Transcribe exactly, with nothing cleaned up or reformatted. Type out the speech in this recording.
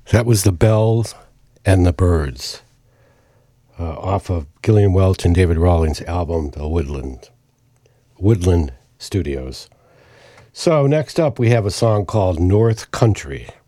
That was The Bells and the Birds, uh, off of Gillian Welch and David Rawlings' album, The Woodland, Woodland Studios. So next up, we have a song called North Country.